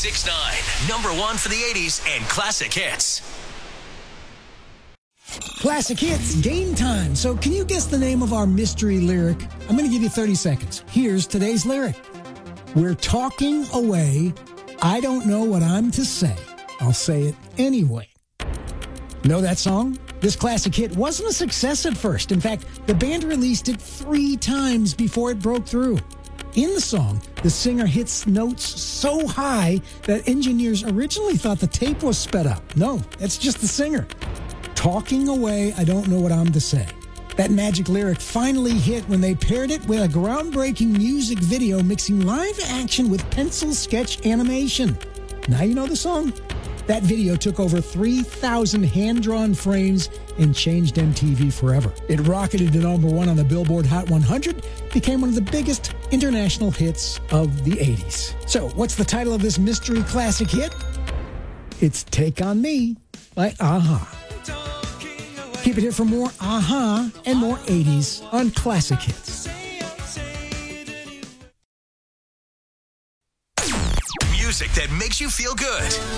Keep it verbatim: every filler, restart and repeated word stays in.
six nine, number one for the eighties and classic hits. Classic hits, game time. So can you guess the name of our mystery lyric? I'm going to give you thirty seconds. Here's today's lyric. We're talking away. I don't know what I'm to say. I'll say it anyway. Know that song? This classic hit wasn't a success at first. In fact, the band released it three times before it broke through. In the song, the singer hits notes so high that engineers originally thought the tape was sped up. No, that's just the singer. Talking away, I don't know what I'm to say. That magic lyric finally hit when they paired it with a groundbreaking music video mixing live action with pencil sketch animation. Now you know the song? That video took over three thousand hand-drawn frames and changed M T V forever. It rocketed to number one on the Billboard Hot one hundred, became one of the biggest international hits of the eighties. So, what's the title of this mystery classic hit? It's Take On Me by A-ha. Keep it here for more A-ha and more eighties on Classic Hits. Music that makes you feel good.